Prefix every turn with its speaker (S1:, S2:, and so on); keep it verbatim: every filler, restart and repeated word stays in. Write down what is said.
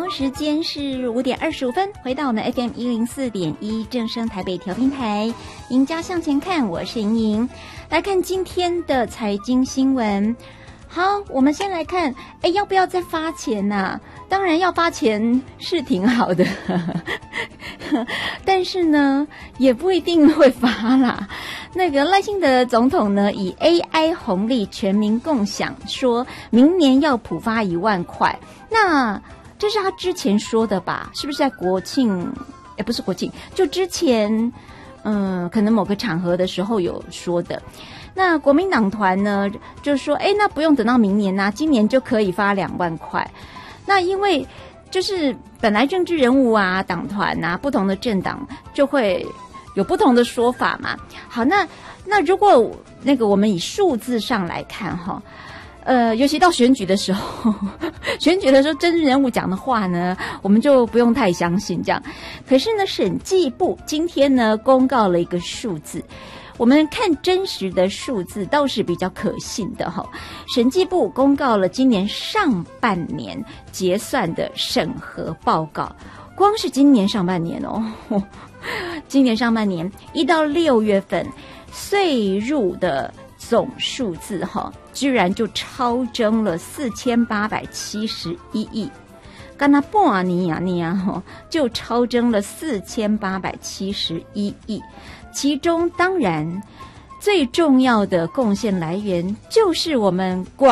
S1: 时间是五点二十五分，回到我们 F M 一零四点一正声台北调频台，赢家向前看，我是莹莹。来看今天的财经新闻。好，我们先来看，哎，要不要再发钱呐、啊？当然要发钱是挺好的，但是呢，也不一定会发啦。那个赖清德总统呢，以 A I 红利全民共享，说明年要普发一万块。那这是他之前说的吧？是不是在国庆？也不是国庆，就之前，嗯、呃，可能某个场合的时候有说的。那国民党团呢，就说，哎，那不用等到明年啊，今年就可以发两万块。那因为就是本来政治人物啊、党团啊，不同的政党就会有不同的说法嘛。好，那那如果那个我们以数字上来看哈，呃，尤其到选举的时候，选举的时候政治人物讲的话呢，我们就不用太相信这样。可是呢，审计部今天呢公告了一个数字。我们看真实的数字倒是比较可信的哈。审计部公告了今年上半年结算的审核报告，光是今年上半年哦，今年上半年一到六月份税入的总数字哈，居然就超征了四千八百七十一亿。干那半年啊年哈，就超征了四千八百七十一亿。其中当然最重要的贡献来源就是我们广